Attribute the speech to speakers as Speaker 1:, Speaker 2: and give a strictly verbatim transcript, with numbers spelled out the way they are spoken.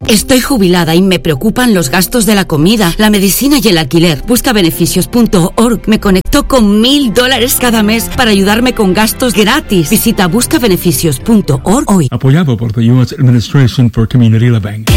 Speaker 1: Estoy jubilada y me preocupan los gastos de la comida, la medicina y el alquiler. Buscabeneficios punto org me conectó con mil dólares cada mes para ayudarme con gastos gratis. Visita buscabeneficios punto org hoy.
Speaker 2: Apoyado por the U S Administration for Community Living.